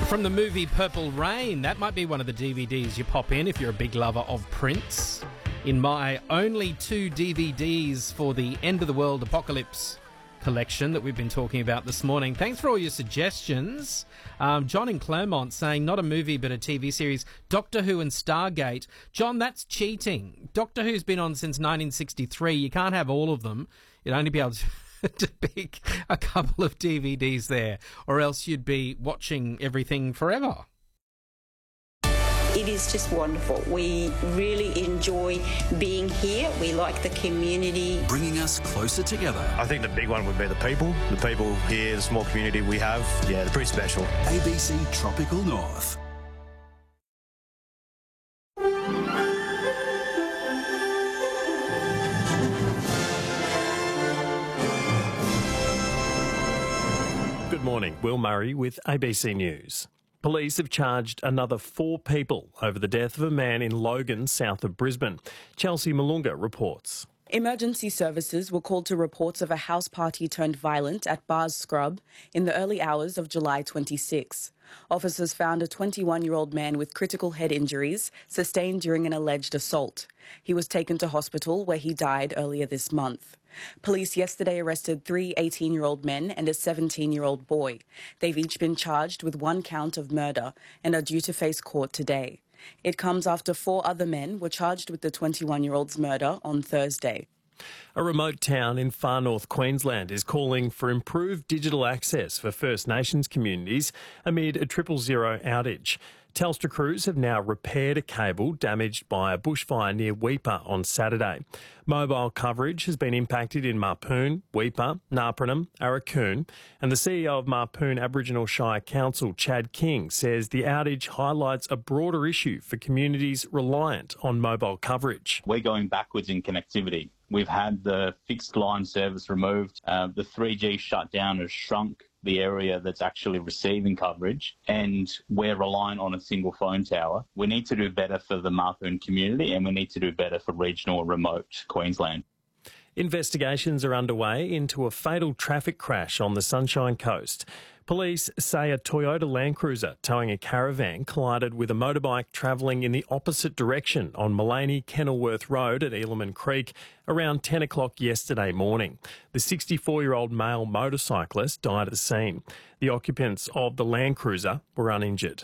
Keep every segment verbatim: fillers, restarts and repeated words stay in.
From the movie Purple Rain, that might be one of the D V Ds you pop in if you're a big lover of Prince. In my only two D V Ds for the End of the World Apocalypse collection that we've been talking about this morning. Thanks for all your suggestions. Um, John in Claremont saying, not a movie but a T V series, Doctor Who and Stargate. John, that's cheating. Doctor Who's been on since nineteen sixty-three. You can't have all of them. You'd only be able to... to pick a couple of D V Ds there, or else you'd be watching everything forever. It is just wonderful. We really enjoy being here. We like the community. Bringing us closer together. I think the big one would be the people. The people here, the small community we have, yeah, they're pretty special. A B C Tropical North. Good morning, Will Murray with A B C News. Police have charged another four people over the death of a man in Logan, south of Brisbane. Chelsea Malunga reports. Emergency services were called to reports of a house party turned violent at Bars Scrub in the early hours of July twenty-sixth. Officers found a twenty-one-year-old man with critical head injuries sustained during an alleged assault. He was taken to hospital where he died earlier this month. Police yesterday arrested three eighteen-year-old men and a seventeen-year-old boy. They've each been charged with one count of murder and are due to face court today. It comes after four other men were charged with the twenty-one-year-old's murder on Thursday. A remote town in far north Queensland is calling for improved digital access for First Nations communities amid a triple zero outage. Telstra crews have now repaired a cable damaged by a bushfire near Weipa on Saturday. Mobile coverage has been impacted in Mapoon, Weipa, Narpernam, Arakoon, and the C E O of Mapoon Aboriginal Shire Council, Chad King, says the outage highlights a broader issue for communities reliant on mobile coverage. We're going backwards in connectivity. We've had the fixed line service removed. Uh, the three G shutdown has shrunk the area that's actually receiving coverage, and we're reliant on a single phone tower. We need to do better for the Mapoon community, and we need to do better for regional and remote Queensland. Investigations are underway into a fatal traffic crash on the Sunshine Coast. Police say a Toyota Land Cruiser towing a caravan collided with a motorbike travelling in the opposite direction on Mullaney Kenilworth Road at Eelaman Creek around ten o'clock yesterday morning. The sixty-four-year-old male motorcyclist died at the scene. The occupants of the Land Cruiser were uninjured.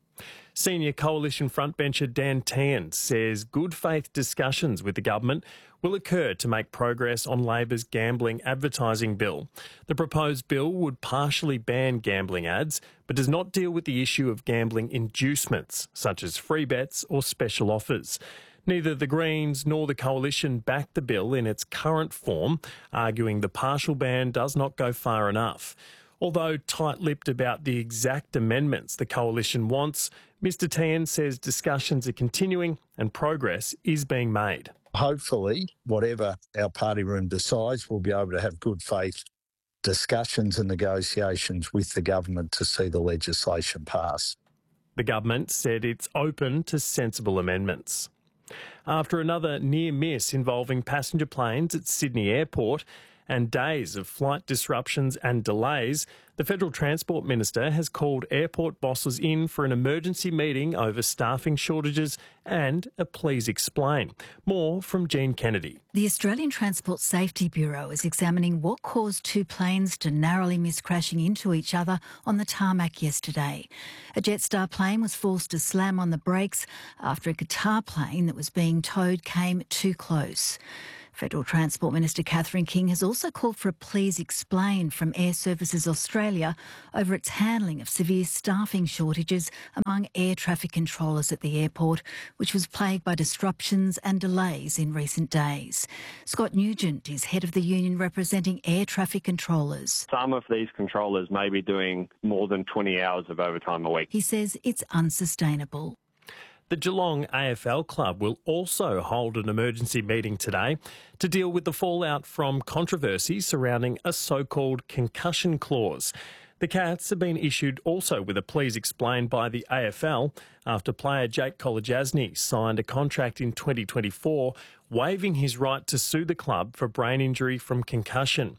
Senior Coalition frontbencher Dan Tehan says good faith discussions with the government will occur to make progress on Labor's gambling advertising bill. The proposed bill would partially ban gambling ads, but does not deal with the issue of gambling inducements, such as free bets or special offers. Neither the Greens nor the Coalition back the bill in its current form, arguing the partial ban does not go far enough. Although tight-lipped about the exact amendments the Coalition wants, Mr Tehan says discussions are continuing and progress is being made. Hopefully, whatever our party room decides, we'll be able to have good faith discussions and negotiations with the government to see the legislation pass. The government said it's open to sensible amendments. After another near miss involving passenger planes at Sydney Airport, and days of flight disruptions and delays, the Federal Transport Minister has called airport bosses in for an emergency meeting over staffing shortages and a please explain. More from Jean Kennedy. The Australian Transport Safety Bureau is examining what caused two planes to narrowly miss crashing into each other on the tarmac yesterday. A Jetstar plane was forced to slam on the brakes after a Qatar plane that was being towed came too close. Federal Transport Minister Catherine King has also called for a please explain from Air Services Australia over its handling of severe staffing shortages among air traffic controllers at the airport, which was plagued by disruptions and delays in recent days. Scott Nugent is head of the union representing air traffic controllers. Some of these controllers may be doing more than twenty hours of overtime a week. He says it's unsustainable. The Geelong A F L club will also hold an emergency meeting today to deal with the fallout from controversy surrounding a so-called concussion clause. The Cats have been issued also with a please explain by the A F L after player Jake Kolodjasny signed a contract in twenty twenty-four waiving his right to sue the club for brain injury from concussion.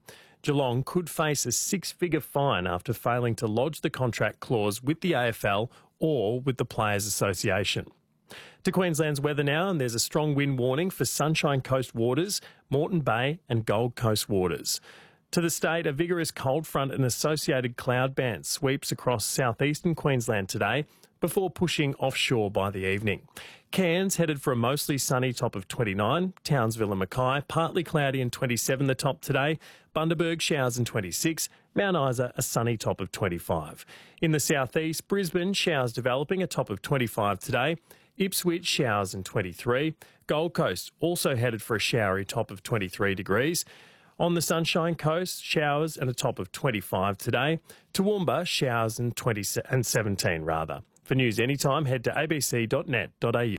Geelong could face a six-figure fine after failing to lodge the contract clause with the A F L or with the Players Association. To Queensland's weather now, and there's a strong wind warning for Sunshine Coast waters, Moreton Bay and Gold Coast waters. To the state, a vigorous cold front and associated cloud band sweeps across southeastern Queensland today before pushing offshore by the evening. Cairns headed for a mostly sunny top of twenty-nine, Townsville and Mackay partly cloudy and twenty-seven the top today, Bundaberg showers and twenty-six, Mount Isa a sunny top of twenty-five. In the southeast, Brisbane showers developing a top of twenty-five today, Ipswich showers and twenty-three, Gold Coast also headed for a showery top of twenty-three degrees. On the Sunshine Coast, showers and a top of twenty-five today. Toowoomba, showers and twenty and seventeen rather. For news anytime, head to a b c dot net dot a u.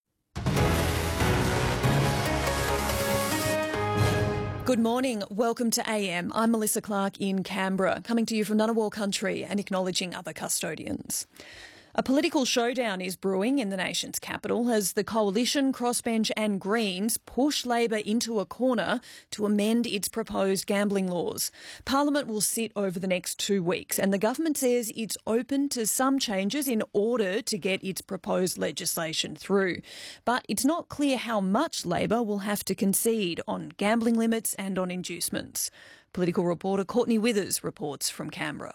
Good morning. Welcome to A M. I'm Melissa Clark in Canberra, coming to you from Ngunnawal country and acknowledging other custodians. A political showdown is brewing in the nation's capital as the Coalition, Crossbench and Greens push Labor into a corner to amend its proposed gambling laws. Parliament will sit over the next two weeks and the government says it's open to some changes in order to get its proposed legislation through. But it's not clear how much Labor will have to concede on gambling limits and on inducements. Political reporter Courtney Withers reports from Canberra.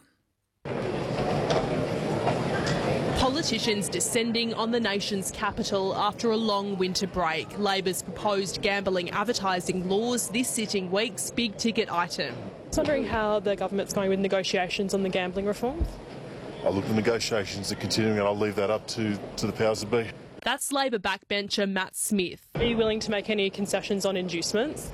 Politicians descending on the nation's capital after a long winter break. Labor's proposed gambling advertising laws this sitting week's big ticket item. I was wondering how the government's going with negotiations on the gambling reforms. I look, the negotiations are continuing and I'll leave that up to, to the powers that be. That's Labor backbencher Matt Smith. Are you willing to make any concessions on inducements?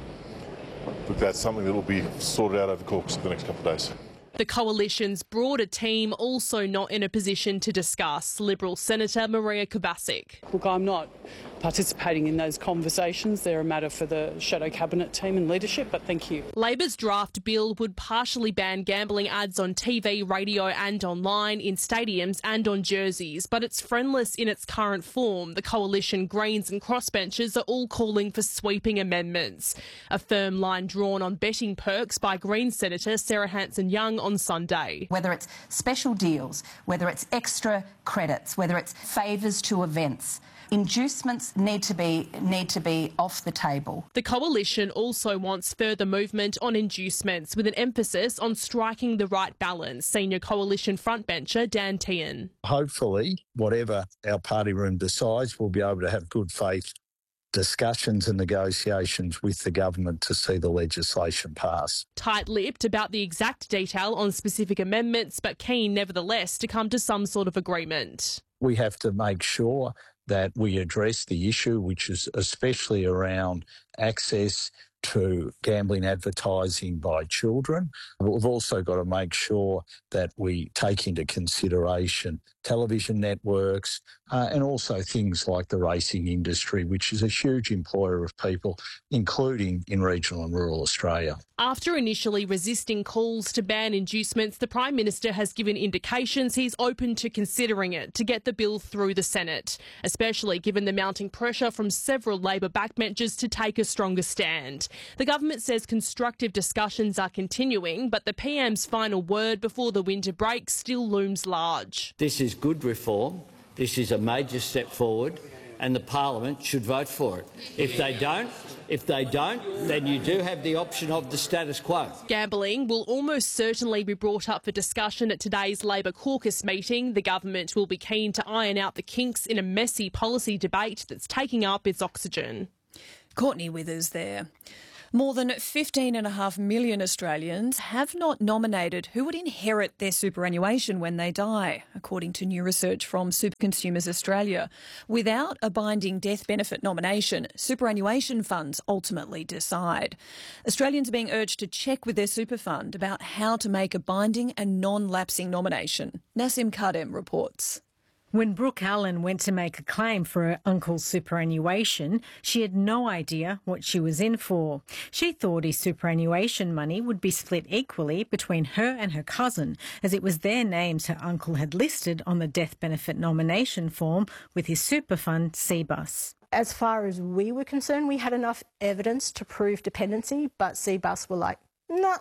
Look, that's something that will be sorted out over the course of the next couple of days. The Coalition's broader team also not in a position to discuss. Liberal Senator Maria Kovacic. Look, I'm not participating in those conversations. They're a matter for the Shadow Cabinet team and leadership, but thank you. Labor's draft bill would partially ban gambling ads on T V, radio and online, in stadiums and on jerseys, but it's friendless in its current form. The Coalition, Greens and Crossbenchers are all calling for sweeping amendments. A firm line drawn on betting perks by Greens Senator Sarah Hanson-Young on Sunday. Whether it's special deals, whether it's extra credits, whether it's favours to events, inducements need to be need to be off the table. The Coalition also wants further movement on inducements, with an emphasis on striking the right balance. Senior Coalition frontbencher Dan Tehan. Hopefully, whatever our party room decides, we'll be able to have good faith discussions and negotiations with the government to see the legislation pass. Tight-lipped about the exact detail on specific amendments, but keen nevertheless to come to some sort of agreement. We have to make sure that we address the issue, which is especially around access to gambling advertising by children. We've also got to make sure that we take into consideration television networks uh, and also things like the racing industry, which is a huge employer of people, including in regional and rural Australia. After initially resisting calls to ban inducements, the Prime Minister has given indications he's open to considering it to get the bill through the Senate, especially given the mounting pressure from several Labor backbenchers to take a stronger stand. The government says constructive discussions are continuing, but the P M's final word before the winter break still looms large. This is good reform. This is a major step forward, and the Parliament should vote for it. If they don't, if they don't, then you do have the option of the status quo. Gambling will almost certainly be brought up for discussion at today's Labor caucus meeting. The government will be keen to iron out the kinks in a messy policy debate that's taking up its oxygen. Courtney Withers there. More than fifteen point five million Australians have not nominated who would inherit their superannuation when they die, according to new research from Super Consumers Australia. Without a binding death benefit nomination, superannuation funds ultimately decide. Australians are being urged to check with their super fund about how to make a binding and non-lapsing nomination. Nassim Kadem reports. When Brooke Allen went to make a claim for her uncle's superannuation, she had no idea what she was in for. She thought his superannuation money would be split equally between her and her cousin, as it was their names her uncle had listed on the death benefit nomination form with his super fund, C B U S. As far as we were concerned, we had enough evidence to prove dependency, but C B U S were like, nah.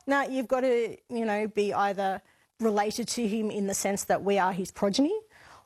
no, you've got to, you know, be either related to him in the sense that we are his progeny,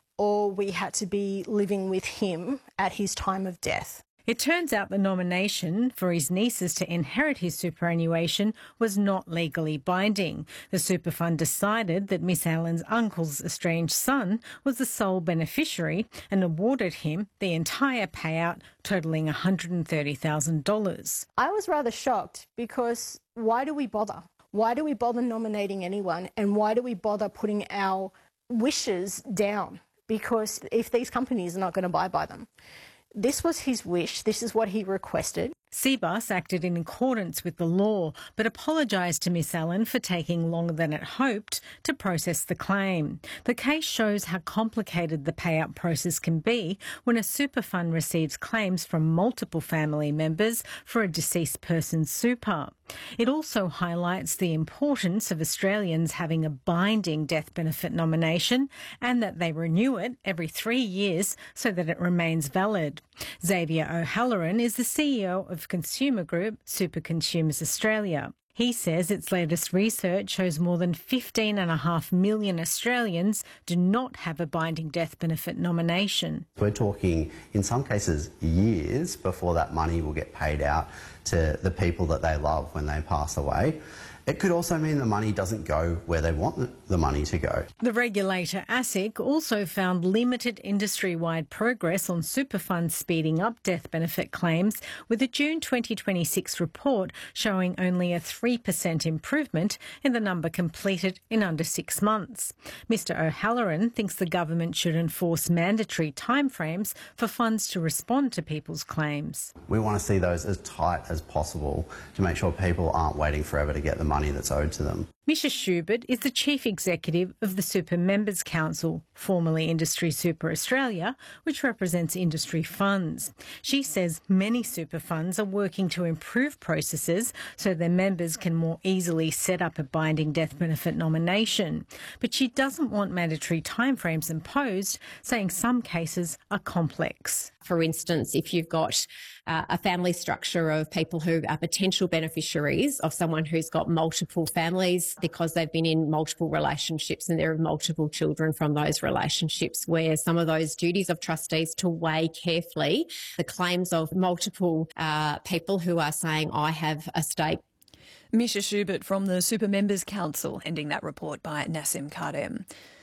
or we had to be living with him at his time of death. It turns out the nomination for his nieces to inherit his superannuation was not legally binding. The super fund decided that Miss Allen's uncle's estranged son was the sole beneficiary and awarded him the entire payout, totalling one hundred thirty thousand dollars. I was rather shocked because why do we bother? Why do we bother nominating anyone, and why do we bother putting our wishes down? Because if these companies are not going to buy by them. This was his wish. This is what he requested. Cbus acted in accordance with the law, but apologised to Miss Allen for taking longer than it hoped to process the claim. The case shows how complicated the payout process can be when a super fund receives claims from multiple family members for a deceased person's super. It also highlights the importance of Australians having a binding death benefit nomination and that they renew it every three years so that it remains valid. Xavier O'Halloran is the C E O of consumer group Super Consumers Australia. He says its latest research shows more than fifteen point five million Australians do not have a binding death benefit nomination. We're talking, in some cases, years before that money will get paid out to the people that they love when they pass away. It could also mean the money doesn't go where they want the money to go. The regulator ASIC also found limited industry-wide progress on super funds speeding up death benefit claims, with a June twenty twenty-six report showing only a three percent improvement in the number completed in under six months. Mister O'Halloran thinks the government should enforce mandatory timeframes for funds to respond to people's claims. We want to see those as tight as possible to make sure people aren't waiting forever to get the money that's owed to them. Misha Schubert is the Chief Executive of the Super Members Council, formerly Industry Super Australia, which represents industry funds. She says many super funds are working to improve processes so their members can more easily set up a binding death benefit nomination. But she doesn't want mandatory timeframes imposed, saying some cases are complex. For instance, if you've got uh, a family structure of people who are potential beneficiaries of someone who's got multiple families because they've been in multiple relationships and there are multiple children from those relationships, where some of those duties of trustees to weigh carefully the claims of multiple uh, people who are saying, I have a stake. Misha Schubert from the Super Members Council, ending that report by Nassim Kardem.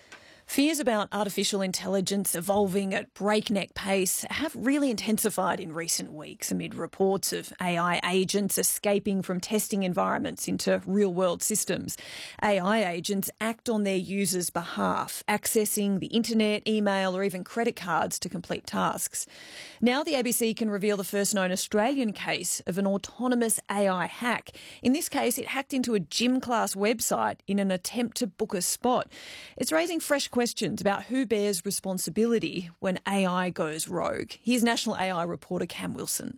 Fears about artificial intelligence evolving at breakneck pace have really intensified in recent weeks amid reports of A I agents escaping from testing environments into real-world systems. A I agents act on their users' behalf, accessing the internet, email or even credit cards to complete tasks. Now the A B C can reveal the first known Australian case of an autonomous A I hack. In this case, it hacked into a gym class website in an attempt to book a spot. It's raising fresh questions about who bears responsibility when A I goes rogue. Here's National A I reporter Cam Wilson.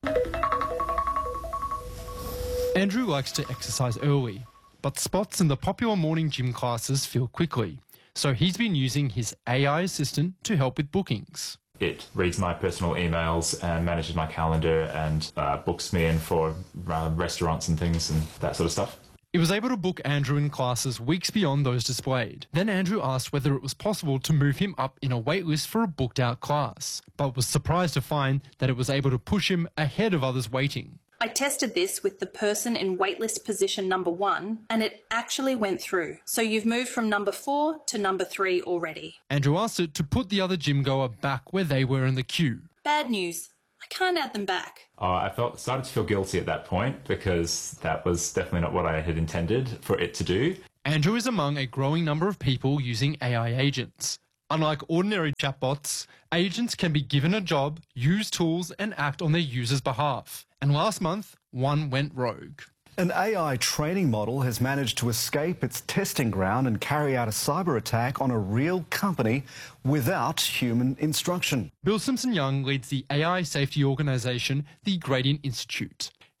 Andrew likes to exercise early, but spots in the popular morning gym classes fill quickly. So he's been using his A I assistant to help with bookings. It reads my personal emails and manages my calendar and uh, books me in for uh, restaurants and things and that sort of stuff. It was able to book Andrew in classes weeks beyond those displayed. Then Andrew asked whether it was possible to move him up in a waitlist for a booked-out class, but was surprised to find that it was able to push him ahead of others waiting. I tested this with the person in waitlist position number one, and it actually went through. So you've moved from number four to number three already. Andrew asked it to put the other gym goer back where they were in the queue. Bad news. I can't add them back. Uh, I felt started to feel guilty at that point because that was definitely not what I had intended for it to do. Andrew is among a growing number of people using A I agents. Unlike ordinary chatbots, agents can be given a job, use tools and act on their users' behalf. And last month, one went rogue. An A I training model has managed to escape its testing ground and carry out a cyber attack on a real company without human instruction. Bill Simpson-Young leads the A I safety organisation, the Gradient Institute.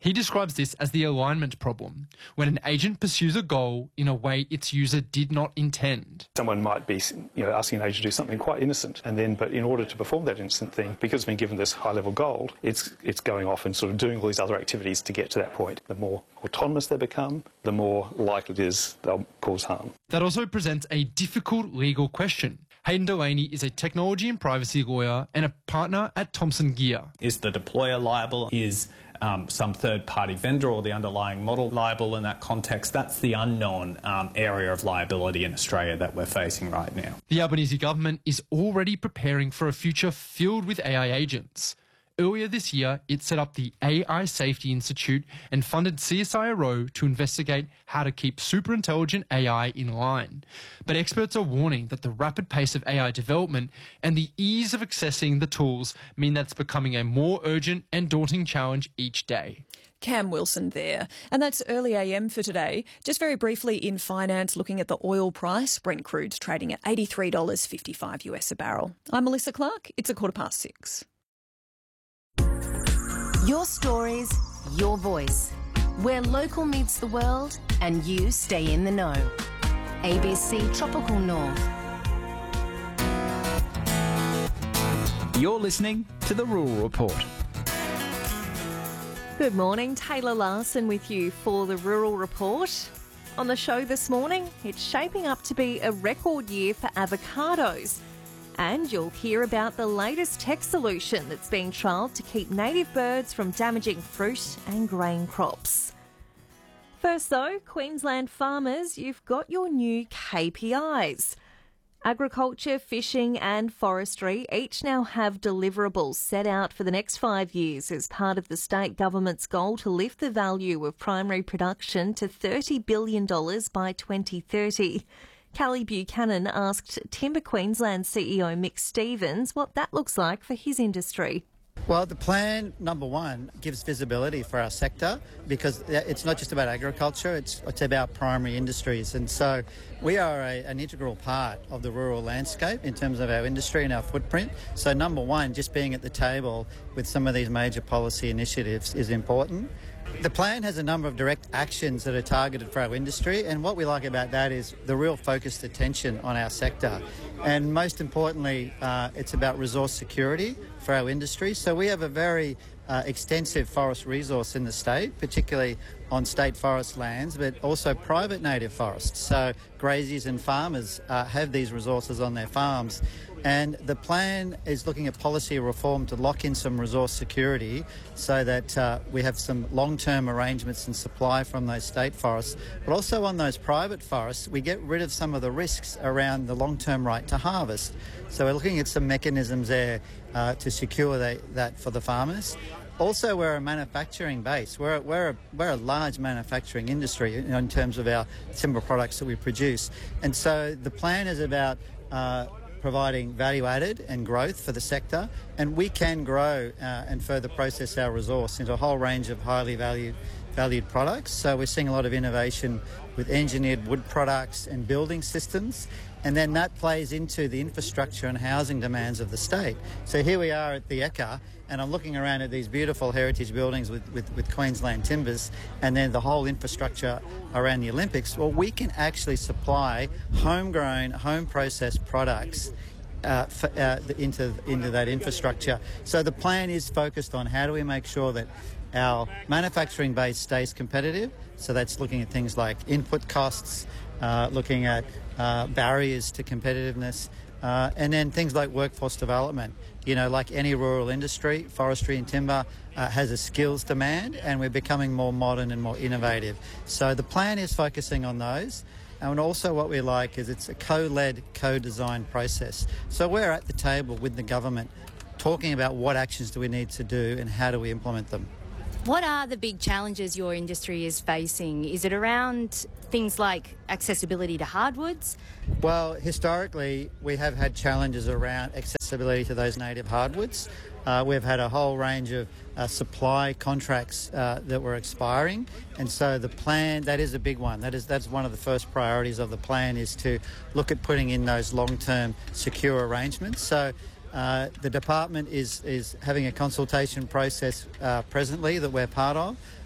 He describes this as the alignment problem, when an agent pursues a goal in a way its user did not intend. Someone might be, you know, asking an agent to do something quite innocent, and then, but in order to perform that innocent thing, because it's been given this high-level goal, it's it's going off and sort of doing all these other activities to get to that point. The more autonomous they become, the more likely it is they'll cause harm. That also presents a difficult legal question. Hayden Delaney is a technology and privacy lawyer and a partner at Thomson Geer. Is the deployer liable? Is um, some third-party vendor or the underlying model liable in that context? That's the unknown um, area of liability in Australia that we're facing right now. The Albanese government is already preparing for a future filled with A I agents. Earlier this year, it set up the A I Safety Institute and funded C S I R O to investigate how to keep superintelligent A I in line. But experts are warning that the rapid pace of A I development and the ease of accessing the tools mean that's becoming a more urgent and daunting challenge each day. Cam Wilson there. And that's Early A M for today. Just very briefly in finance, looking at the oil price. Brent crude's trading at eighty-three dollars fifty-five US a barrel. I'm Melissa Clark. It's a quarter past six. Your stories, your voice. Where local meets the world and you stay in the know. A B C Tropical North. You're listening to The Rural Report. Good morning, Taylor Larson with you for The Rural Report. On the show this morning, it's shaping up to be a record year for avocados. And you'll hear about the latest tech solution that's being trialled to keep native birds from damaging fruit and grain crops. First though, Queensland farmers, you've got your new K P Is. Agriculture, fishing and forestry each now have deliverables set out for the next five years as part of the state government's goal to lift the value of primary production to thirty billion dollars by twenty thirty. Callie Buchanan asked Timber Queensland C E O Mick Stevens what that looks like for his industry. Well, the plan, number one, gives visibility for our sector because it's not just about agriculture, it's, it's about primary industries. And so we are a, an integral part of the rural landscape in terms of our industry and our footprint. So number one, just being at the table with some of these major policy initiatives is important. The plan has a number of direct actions that are targeted for our industry, and what we like about that is the real focused attention on our sector. And most importantly, uh, it's about resource security for our industry. So we have a very uh, extensive forest resource in the state, particularly on state forest lands, but also private native forests. So graziers and farmers uh, have these resources on their farms. And the plan is looking at policy reform to lock in some resource security so that uh, we have some long-term arrangements and supply from those state forests. But also on those private forests, we get rid of some of the risks around the long-term right to harvest. So we're looking at some mechanisms there uh, to secure they, that for the farmers. Also, we're a manufacturing base. We're, we're, a, we're a large manufacturing industry in, in terms of our timber products that we produce. And so the plan is about uh, providing value added and growth for the sector, and we can grow uh, and further process our resource into a whole range of highly valued valued products. So we're seeing a lot of innovation with engineered wood products and building systems, and then that plays into the infrastructure and housing demands of the state. So here we are at the Ekka, and I'm looking around at these beautiful heritage buildings with, with, with Queensland timbers, and then the whole infrastructure around the Olympics. Well, we can actually supply homegrown, home-processed products uh, for, uh, into, into that infrastructure. So the plan is focused on how do we make sure that our manufacturing base stays competitive. So that's looking at things like input costs, uh, looking at uh, barriers to competitiveness, uh, and then things like workforce development. You know, like any rural industry, forestry and timber uh, has a skills demand, and we're becoming more modern and more innovative. So the plan is focusing on those. And also what we like is it's a co-led, co-designed process. So we're at the table with the government talking about what actions do we need to do and how do we implement them. What are the big challenges your industry is facing? Is it around things like accessibility to hardwoods? Well, historically, we have had challenges around accessibility to those native hardwoods. Uh, we've had a whole range of uh, supply contracts uh, that were expiring, and so the plan, that is a big one. That is, that's one of the first priorities of the plan, is to look at putting in those long-term secure arrangements. So Uh, the department is, is having a consultation process uh, presently that we're part of,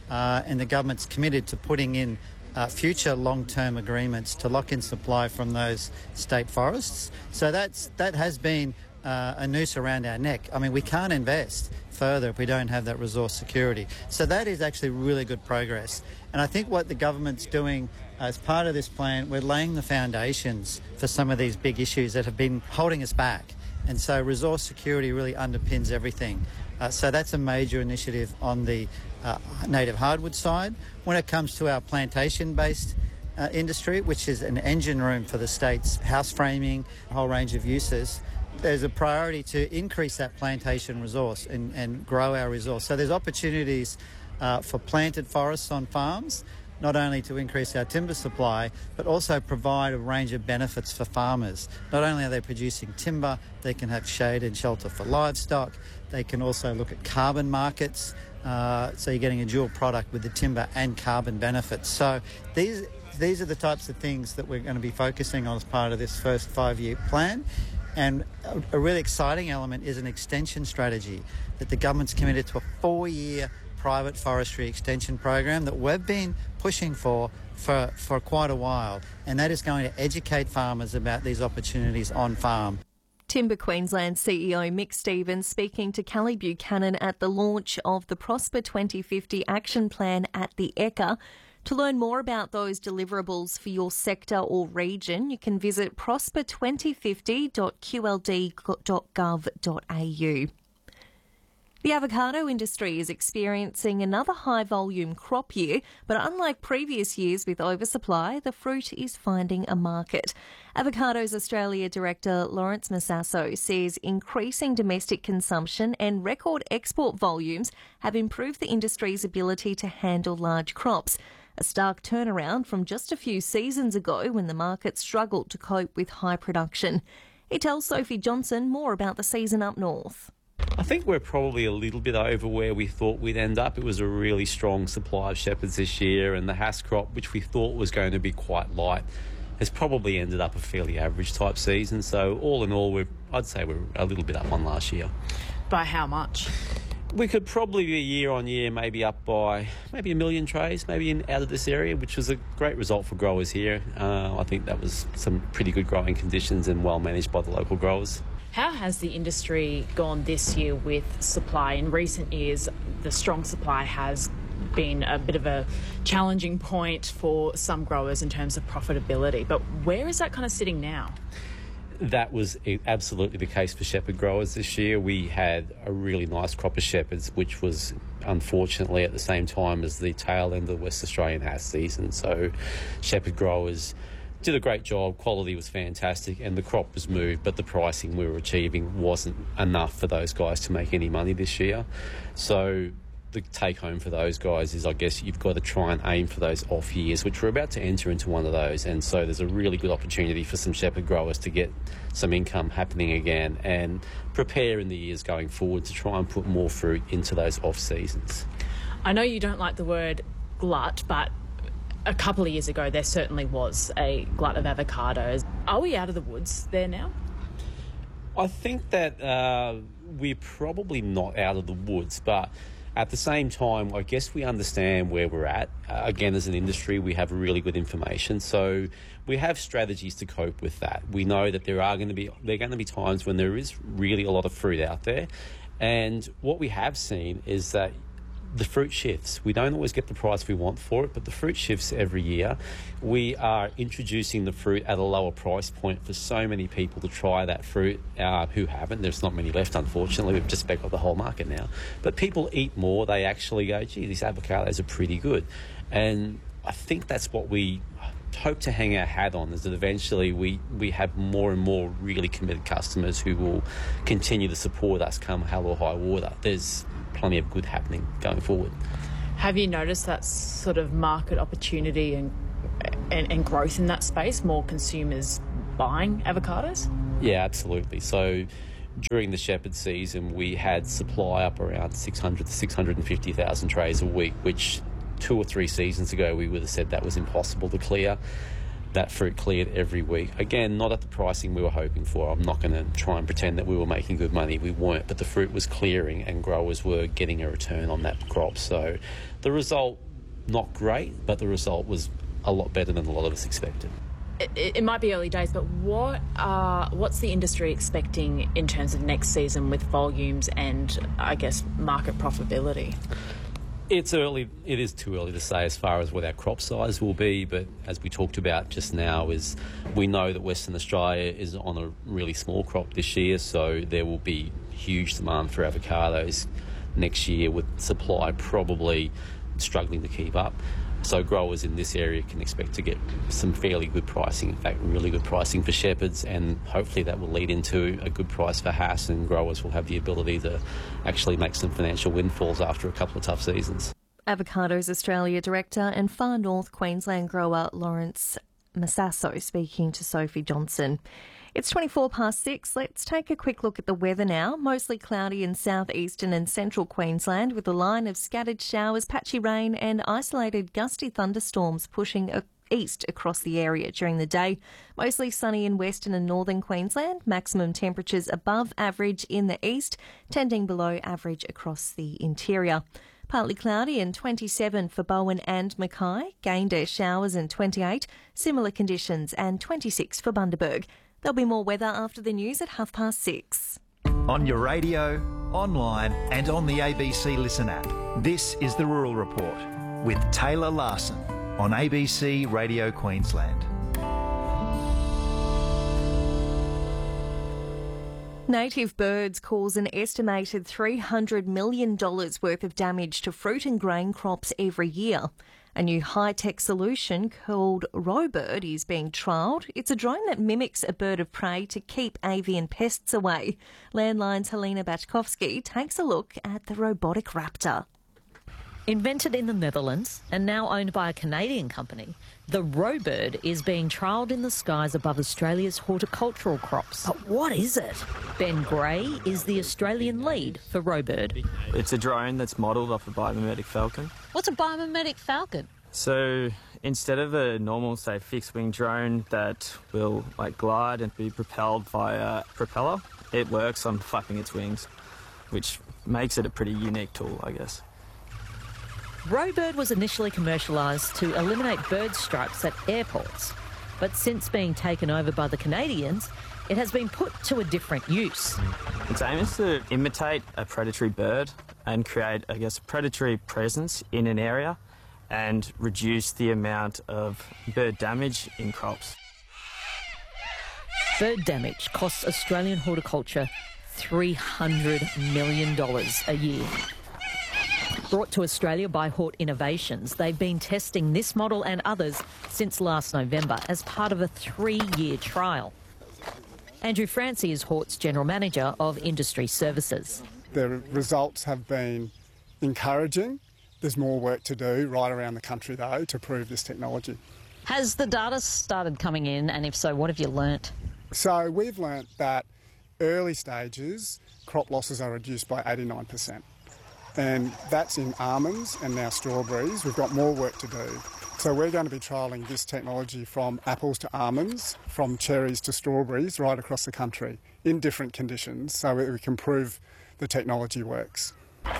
uh, and the government's committed to putting in uh, future long-term agreements to lock in supply from those state forests. So that's that has been uh, a noose around our neck. I mean, we can't invest further if we don't have that resource security. So that is actually really good progress. And I think what the government's doing as part of this plan, we're laying the foundations for some of these big issues that have been holding us back. And so resource security really underpins everything. Uh, so that's a major initiative on the uh, native hardwood side. When it comes to our plantation-based uh, industry, which is an engine room for the state's house framing, a whole range of uses, there's a priority to increase that plantation resource and, and grow our resource. So there's opportunities uh, for planted forests on farms, not only to increase our timber supply, but also provide a range of benefits for farmers. Not only are they producing timber, they can have shade and shelter for livestock. They can also look at carbon markets, uh, so you're getting a dual product with the timber and carbon benefits. So these these are the types of things that we're going to be focusing on as part of this first five-year plan. And a really exciting element is an extension strategy that the government's committed to a four-year private forestry extension program that we've been pushing for, for for quite a while, and that is going to educate farmers about these opportunities on farm. Timber Queensland C E O Mick Stevens speaking to Kelly Buchanan at the launch of the Prosper twenty fifty Action Plan at the E C A. To learn more about those deliverables for your sector or region, you can visit prosper twenty fifty dot q l d dot gov dot a u. The avocado industry is experiencing another high-volume crop year, but unlike previous years with oversupply, the fruit is finding a market. Avocados Australia Director Lawrence Massasso says increasing domestic consumption and record export volumes have improved the industry's ability to handle large crops, a stark turnaround from just a few seasons ago when the market struggled to cope with high production. He tells Sophie Johnson more about the season up north. I think we're probably a little bit over where we thought we'd end up. It was a really strong supply of shepherds this year, and the Hass crop, which we thought was going to be quite light, has probably ended up a fairly average type season. So all in all, we're, I'd say we're a little bit up on last year. By how much? We could probably be year on year maybe up by maybe a million trays, maybe in, out of this area, which was a great result for growers here. Uh, I think that was some pretty good growing conditions and well managed by the local growers. How has the industry gone this year with supply? In recent years, the strong supply has been a bit of a challenging point for some growers in terms of profitability. But where is that kind of sitting now? That was absolutely the case for shepherd growers this year. We had a really nice crop of shepherds, which was unfortunately at the same time as the tail end of the West Australian Hass season. So shepherd growers did a great job, quality was fantastic, and the crop was moved, but the pricing we were achieving wasn't enough for those guys to make any money this year. So the take home for those guys is, I guess, you've got to try and aim for those off years, which we're about to enter into one of those. And so there's a really good opportunity for some shepherd growers to get some income happening again and prepare in the years going forward to try and put more fruit into those off seasons. I know you don't like the word glut, but a couple of years ago there certainly was a glut of avocados. Are we out of the woods there now? I think that uh, we're probably not out of the woods, but at the same time, I guess we understand where we're at. Uh, again, as an industry, we have really good information, so we have strategies to cope with that. We know that there are going to be there are going to be times when there is really a lot of fruit out there, and what we have seen is that the fruit shifts. We don't always get the price we want for it, but the fruit shifts every year. We are introducing the fruit at a lower price point for so many people to try that fruit uh, who haven't. There's not many left, unfortunately. We've just about got the whole market now. But people eat more. They actually go, gee, these avocados are pretty good. And I think that's what we hope to hang our hat on, is that eventually we, we have more and more really committed customers who will continue to support us come hell or high water. There's plenty of good happening going forward. Have you noticed that sort of market opportunity and, and and growth in that space, more consumers buying avocados? Yeah, absolutely. So during the shepherd season, we had supply up around six hundred to six hundred fifty thousand trays a week, which two or three seasons ago we would have said that was impossible to clear. that fruit cleared every week. Again, not at the pricing we were hoping for. I'm not going to try and pretend that we were making good money. We weren't, but the fruit was clearing and growers were getting a return on that crop. So the result, not great, but the result was a lot better than a lot of us expected. It, it might be early days, but what uh, what's the industry expecting in terms of next season with volumes and, I guess, market profitability? It's early. It is too early to say as far as what our crop size will be, but as we talked about just now, is we know that Western Australia is on a really small crop this year, so there will be huge demand for avocados next year, with supply probably struggling to keep up. So growers in this area can expect to get some fairly good pricing, in fact really good pricing for shepherds, and hopefully that will lead into a good price for Hass, and growers will have the ability to actually make some financial windfalls after a couple of tough seasons. Avocados Australia Director and Far North Queensland grower Lawrence Massasso speaking to Sophie Johnson. It's twenty-four past six. Let's take a quick look at the weather now. Mostly cloudy in southeastern and central Queensland, with a line of scattered showers, patchy rain and isolated gusty thunderstorms pushing east across the area during the day. Mostly sunny in western and northern Queensland. Maximum temperatures above average in the east, tending below average across the interior. Partly cloudy and twenty-seven for Bowen and Mackay. Gayndah showers and twenty-eight. Similar conditions and twenty-six for Bundaberg. There'll be more weather after the news at half past six. On your radio, online and on the A B C Listen app. This is the Rural Report with Taylor Larson on A B C Radio Queensland. Native birds cause an estimated three hundred million dollars worth of damage to fruit and grain crops every year. A new high-tech solution called Robird is being trialled. It's a drone that mimics a bird of prey to keep avian pests away. Landline's Helena Batkovsky takes a look at the robotic raptor. Invented in the Netherlands and now owned by a Canadian company, the Robird is being trialled in the skies above Australia's horticultural crops. But what is it? Ben Gray is the Australian lead for Robird. It's a drone that's modelled off a biomimetic falcon. What's a biomimetic falcon? So instead of a normal, say, fixed-wing drone that will like glide and be propelled via propeller, it works on flapping its wings, which makes it a pretty unique tool, I guess. Robird was initially commercialised to eliminate bird strikes at airports, but since being taken over by the Canadians, it has been put to a different use. Its aim is to imitate a predatory bird and create, I guess, a predatory presence in an area and reduce the amount of bird damage in crops. Bird damage costs Australian horticulture three hundred million dollars a year. Brought to Australia by Hort Innovations, they've been testing this model and others since last November as part of a three-year trial. Andrew Francie is Hort's General Manager of Industry Services. The results have been encouraging. There's more work to do right around the country, though, to prove this technology. Has the data started coming in, and if so, what have you learnt? So we've learnt that early stages, crop losses are reduced by eighty-nine percent. And that's in almonds and now strawberries. We've got more work to do. So we're going to be trialling this technology from apples to almonds, from cherries to strawberries, right across the country in different conditions so that we can prove the technology works.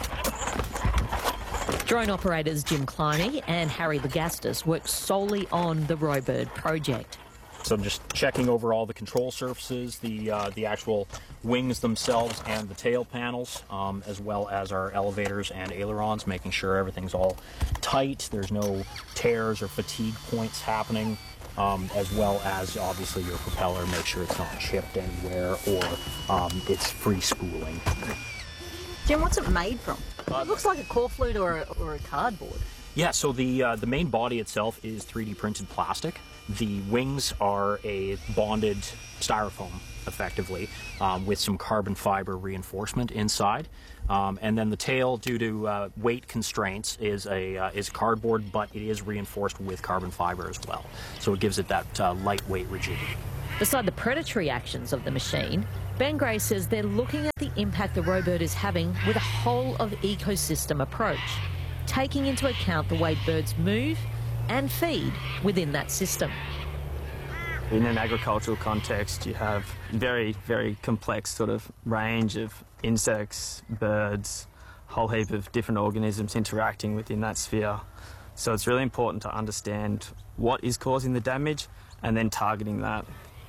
Drone operators Jim Cliney and Harry Legastus work solely on the Robird project. So I'm just checking over all the control surfaces, the uh, the actual wings themselves and the tail panels, um, as well as our elevators and ailerons, making sure everything's all tight, there's no tears or fatigue points happening, um, as well as obviously your propeller, make sure it's not chipped anywhere or um, it's free spooling. Jim, what's it made from? Uh, it looks like a cork or a, or a cardboard. Yeah, so the uh, the main body itself is three D printed plastic. The wings are a bonded styrofoam, effectively, um, with some carbon fiber reinforcement inside. Um, and then the tail, due to uh, weight constraints, is a uh, is cardboard, but it is reinforced with carbon fiber as well. So it gives it that uh, lightweight rigidity. Beside the predatory actions of the machine, Ben Gray says they're looking at the impact the Robird is having with a whole-of-ecosystem approach, taking into account the way birds move and feed within that system. In an agricultural context, you have very, very complex sort of range of insects, birds, a whole heap of different organisms interacting within that sphere. So it's really important to understand what is causing the damage and then targeting that.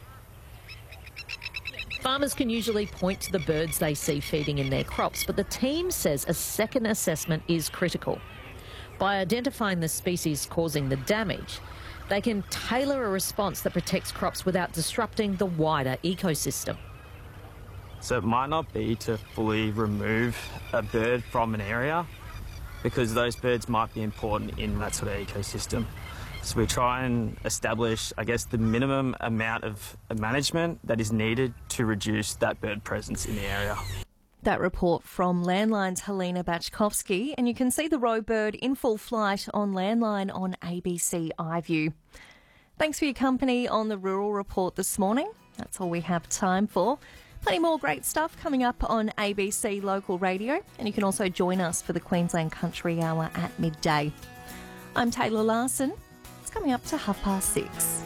Farmers can usually point to the birds they see feeding in their crops, but the team says a second assessment is critical. By identifying the species causing the damage, they can tailor a response that protects crops without disrupting the wider ecosystem. So it might not be to fully remove a bird from an area, because those birds might be important in that sort of ecosystem. So we try and establish, I guess, the minimum amount of management that is needed to reduce that bird presence in the area. That report from Landline's Helena Bachkovsky, and you can see the roe bird in full flight on Landline on A B C iView. Thanks for your company on the Rural Report this morning. That's all we have time for. Plenty more great stuff coming up on A B C Local Radio, and you can also join us for the Queensland Country Hour at midday. I'm Taylor Larson. It's coming up to half past six.